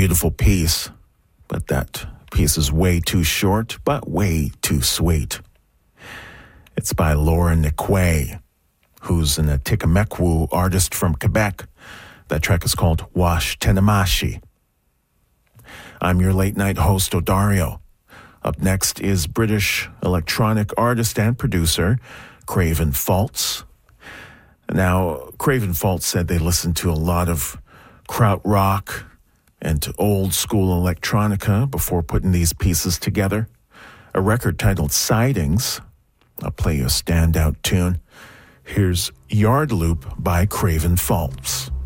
beautiful piece, but that piece is way too short, but way too sweet. It's by Laura Nikwe, who's an Atikamekwu artist from Quebec. That track is called Wash Tenemashi. I'm your late-night host, Odario. Up next is British electronic artist and producer Craven Faltz. Now, Craven Faltz said they listened to a lot of krautrock and old-school electronica before putting these pieces together. A record titled Sidings. I'll play you a standout tune. Here's Yard Loop by Craven Faltz.